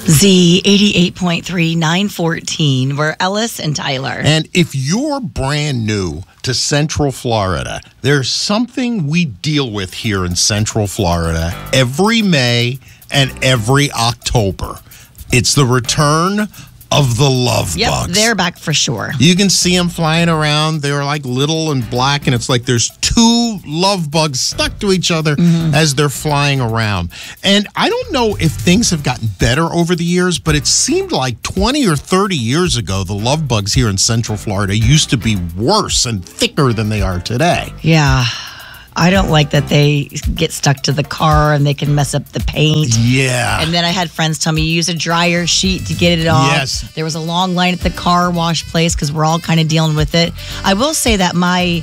Z88.3, 914. We're Ellis and Tyler. And if you're brand new to Central Florida, there's something we deal with here in Central Florida every May and every October. It's the return of the love bugs. They're back for sure. You can see them flying around. They're like little and black, and it's like there's two love bugs stuck to each other as they're flying around. And I don't know if things have gotten better over the years, but it seemed like 20 or 30 years ago, the love bugs here in Central Florida used to be worse and thicker than they are today. Yeah. I don't like that they get stuck to the car and they can mess up the paint. Yeah. And then I had friends tell me you use a dryer sheet to get it off. Yes. There was a long line at the car wash place because we're all kind of dealing with it. I will say that my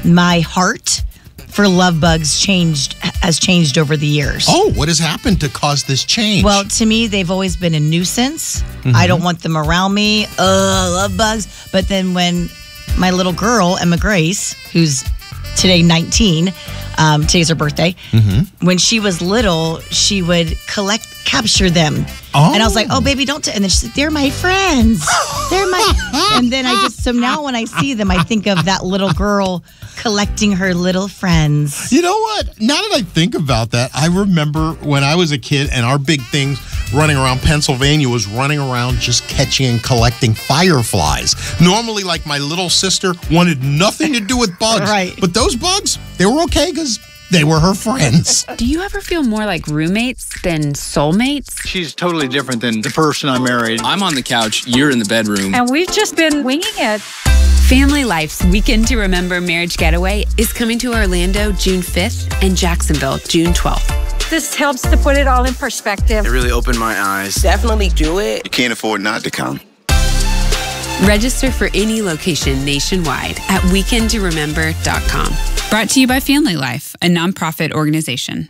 heart for love bugs has changed over the years. Oh, what has happened to cause this change? Well, to me, they've always been a nuisance. I don't want them around me. Love bugs. But then when my little girl, Emma Grace, who's today 19, today's her birthday. When she was little, she would capture them. And I was like, oh, baby, don't. And then she said, they're my friends. They're my. And then so now when I see them, I think of that little girl collecting her little friends. You know what? Now that I think about that, I remember when I was a kid and our big things running around Pennsylvania was running around just catching and collecting fireflies. Normally, like my little sister wanted nothing to do with bugs. Right. But those bugs, they were okay because they were her friends. Do you ever feel more like roommates than soulmates? She's totally different than the person I married. I'm on the couch, you're in the bedroom. And we've just been winging it. Family Life's Weekend to Remember Marriage Getaway is coming to Orlando June 5th and Jacksonville June 12th. This helps to put it all in perspective. It really opened my eyes. Definitely do it. You can't afford not to come. Register for any location nationwide at weekendtoremember.com. Brought to you by Family Life, a nonprofit organization.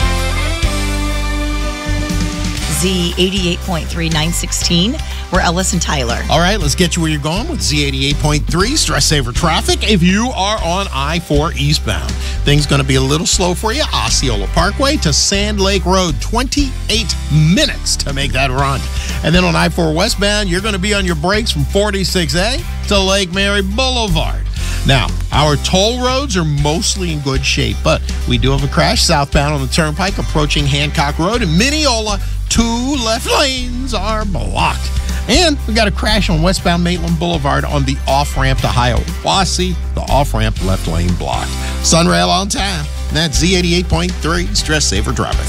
Z88.3, 916. We're Ellis and Tyler. All right, let's get you where you're going with Z88.3 Stress Saver Traffic. If you are on I-4 eastbound, things going to be a little slow for you. Osceola Parkway to Sand Lake Road, 28 minutes to make that run. And then on I-4 westbound, you're going to be on your brakes from 46A to Lake Mary Boulevard. Now, our toll roads are mostly in good shape, but we do have a crash southbound on the Turnpike approaching Hancock Road. In Mineola, 2 left lanes are blocked. And we got a crash on westbound Maitland Boulevard on the off-ramp to Hiawassee. The off-ramp left lane blocked. Sunrail on time. That's Z88.3 Stress Saver Driving.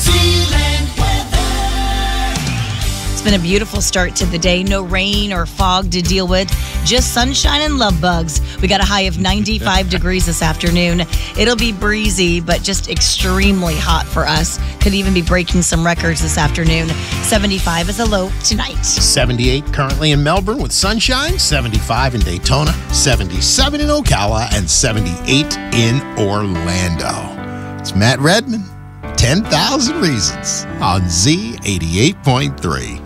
It's been a beautiful start to the day. No rain or fog to deal with. Just sunshine and love bugs. We got a high of 95 degrees this afternoon. It'll be breezy, but just extremely hot for us. Could even be breaking some records this afternoon. 75 is a low tonight. 78 currently in Melbourne with sunshine. 75 in Daytona. 77 in Ocala. And 78 in Orlando. It's Matt Redman. 10,000 Reasons on Z88.3.